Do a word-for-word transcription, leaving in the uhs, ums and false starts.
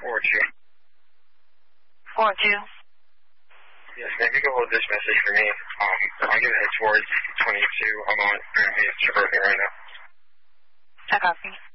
four two. four two. Yes, maybe go hold this message for me. Um, I'm going to head towards twenty-two. I'm on Grand Suburban right now. I copy.